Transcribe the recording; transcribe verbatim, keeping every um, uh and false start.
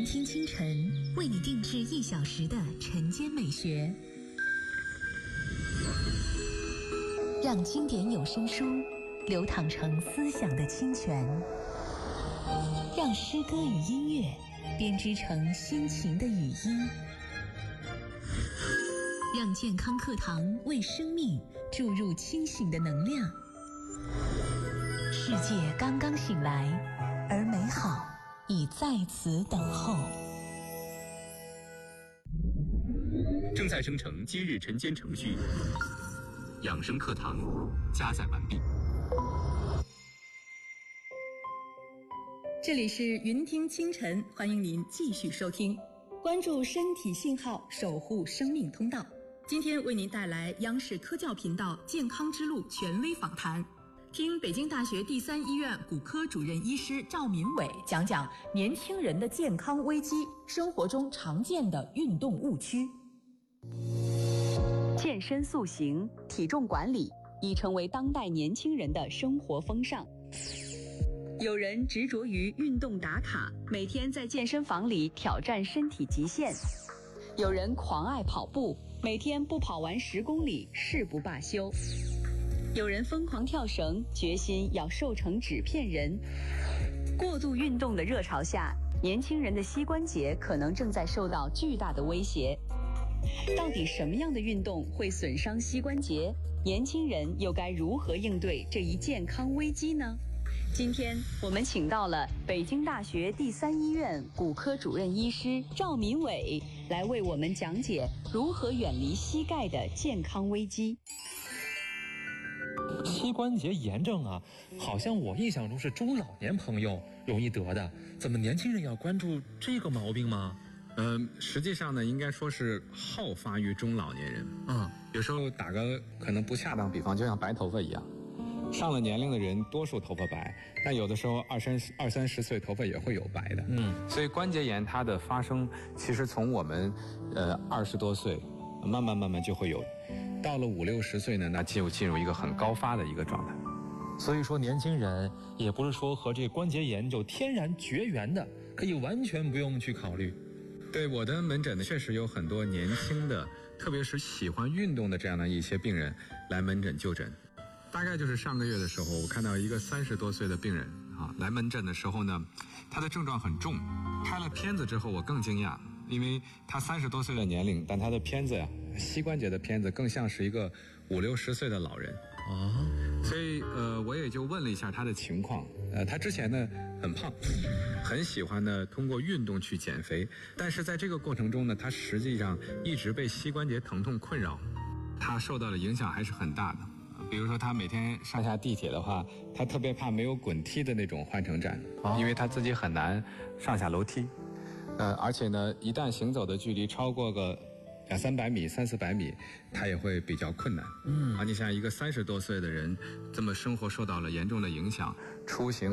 听清晨，为你定制一小时的晨间美学，让经典有声书流淌成思想的清泉，让诗歌与音乐编织成心情的语音，让健康课堂为生命注入清醒的能量。世界刚刚醒来，而美好已在此等候。 正在生成今日晨间程序，养生课堂加载完毕。 这里是云听清晨，欢迎您继续收听，关注身体信号，守护生命通道。今天为您带来央视科教频道健康之路权威访谈，听北京大学第三医院骨科主任医师赵民伟讲讲年轻人的健康危机，生活中常见的运动误区。 健身塑形、体重管理已成为当代年轻人的生活风尚。有人执着于运动打卡，每天在健身房里挑战身体极限；有人狂爱跑步，每天不跑完十公里誓不罢休；有人疯狂跳绳，决心要瘦成纸片人。过度运动的热潮下，年轻人的膝关节可能正在受到巨大的威胁。到底什么样的运动会损伤膝关节？年轻人又该如何应对这一健康危机呢？今天我们请到了北京大学第三医院骨科主任医师赵民伟，来为我们讲解如何远离膝盖的健康危机。 膝关节炎症啊，好像我印象中是中老年朋友容易得的，怎么年轻人要关注这个毛病吗？ 呃，实际上呢，应该说是好发于中老年人。 嗯， 有时候打个可能不恰当比方，就像白头发一样，上了年龄的人多数头发白，但有的时候二三二三十岁头发也会有白的。 嗯， 所以关节炎它的发生，其实从我们呃二十多岁，慢慢慢慢就会有，到了五六十岁呢，那就进入一个很高发的一个状态。 所以说年轻人也不是说和这关节炎就天然绝缘的，可以完全不用去考虑。 对，我的门诊呢，确实有很多年轻的，特别是喜欢运动的这样的一些病人来门诊就诊。大概就是上个月的时候，我看到一个三十多岁的病人啊，来门诊的时候呢，他的症状很重。拍了片子之后，我更惊讶，因为他三十多岁的年龄，但他的片子呀，膝关节的片子更像是一个五六十岁的老人啊。所以呃，我也就问了一下他的情况。呃，他之前呢很胖，很喜欢呢通过运动去减肥，但是在这个过程中呢，他实际上一直被膝关节疼痛困扰，他受到的影响还是很大的。比如说他每天上下地铁的话，他特别怕没有滚梯的那种换乘站，哦、因为他自己很难上下楼梯。呃，而且呢，一旦行走的距离超过个两三百米、三四百米，他也会比较困难。嗯，啊，你像一个三十多岁的人，这么生活受到了严重的影响，出行。